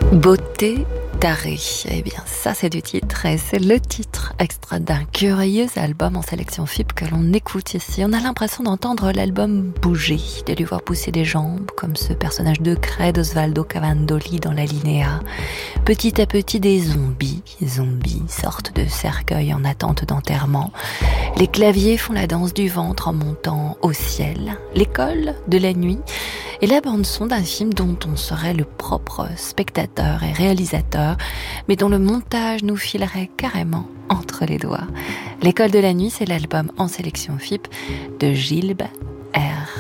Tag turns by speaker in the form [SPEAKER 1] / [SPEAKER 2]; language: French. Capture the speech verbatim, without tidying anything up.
[SPEAKER 1] Beauté tarée. Eh bien, ça, c'est du titre. Et c'est le titre extrait d'un curieux album en sélection F I P que l'on écoute ici. On a l'impression d'entendre l'album bouger, de lui voir pousser des jambes, comme ce personnage de craie d'Osvaldo Cavandoli dans la Linéa. Petit à petit, des zombies, zombies, sortent de cercueils en attente d'enterrement. Les claviers font la danse du ventre en montant au ciel. L'école de la nuit et la bande-son d'un film dont on serait le propre spectateur et réalisateur, mais dont le montage nous filerait carrément entre les doigts. L'école de la nuit, c'est l'album en sélection F I P de Gilles R.